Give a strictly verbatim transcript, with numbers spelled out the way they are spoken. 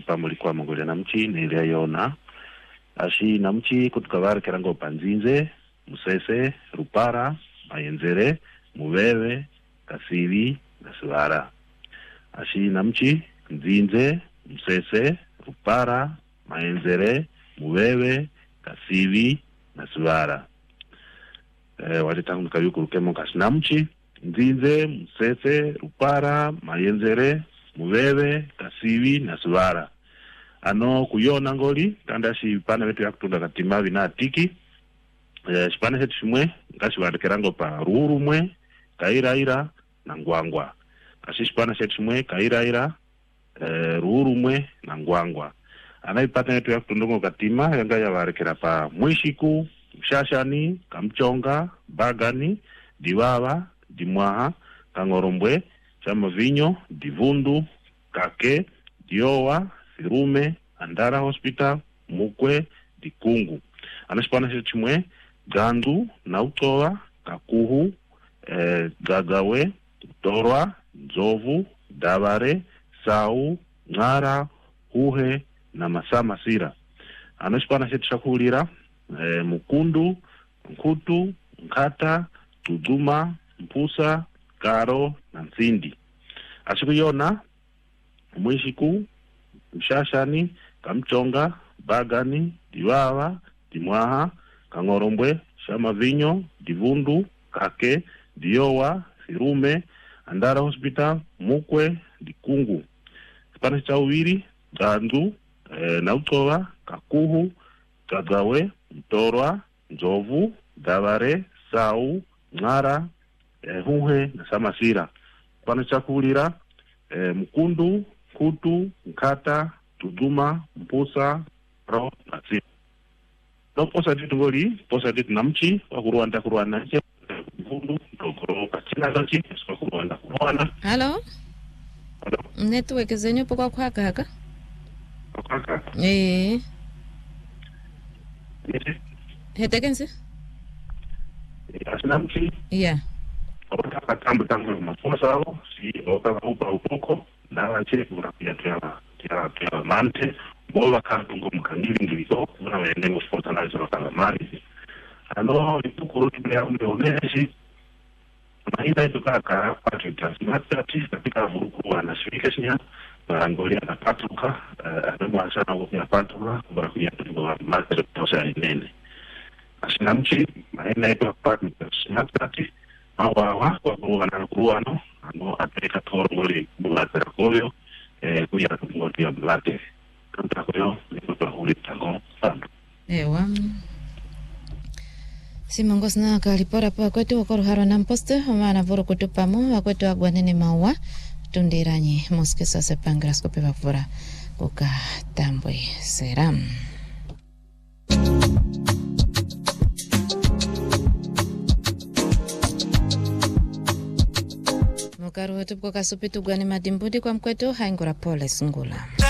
mpamuli kwa Mongolia na mchi nile yona ashi na mchi kutukavari kerango panzinze musese rupara mayenzere muwewe kasiri na suara ashi na mchi nzinze musese rupara mayenzere muwewe kasiri na suara e, walitangu kayuku rukemo kasinamchi nzinze musese rupara mayenzere muwewe kasiri na suara ano kuyona ngoli kanda shi pana wetu yakutunda katima vina tiki e, shipana hetu shimwe ngashi wadekerango pa ruru mwe kaira ira na ngwangwa kashi shipana hetu shimwe kaira ira e, ruru mwe na ngwangwa anaipata yetu yakutundungo katima yanga ya warekera pa mwishiku mshashani kamchonga bagani diwawa dimwaha kangorombwe chama vinyo divundu kake diowa sirume andara hospital mukwe dikungu anashipana shetu chimwe gandu nautowa kakuhu eh, gagawe utorwa nzovu davare sau ngara huhe na masama sira anashipana shetu shakulira eh, mukundu nkutu nkata tuduma mpusa karo na nsindi ashikuyona mwishiku mshashani kamchonga bagani diwawa dimwaha kangorombwe shama vinyo divundu kake diowa sirume andara hospital mukwe dikungu spana cha uwiri gandu e, nautowa kakuhu kagawe mtorwa nzovu davare sau ngara e, huhe na samasira spana cha kulira e, mkundu kutu nkata tuduma mpusa ro na si no posa ditu ngoli posa ditu namchi wa kuruanda kuruana nje mkundu ndogoro kachina zanchi kwa kuruanda kuruana halo halo network zenyu poka kwa kaka kwa kaka eh nete hetekense asinamchi yeah ota katambu tangu maposa hao si ota upa upoko na wache kuna pia tya tya tya mante bola kantungo mukangiri ngiriko kuna wende ngo fertilizer kala mari ano litukuru tibya mdoneshi maida tukaka patu tasmata tisa katika vuku anashirikisha Angolia na patuka ndio sana kwa patuka kwa kuya kwa mate tosa nene asinamchi maina yetu patu tasmata awa wa kwa kuana kuano ano ateka torngoli bulata koyo eh kuya ngoti bulate kanta koyo ni kwa ulitango sana ewa simongos na kalipora pa kwetu wakoro na mposte maana voro kutupamo kwetu agwanene mawa tundiranye moske sasa pangras ko peva fora koka tambwe seram Mukaru wetu kwa kasupitu gani madimbudi kwa mkwetu haingura pole sungula.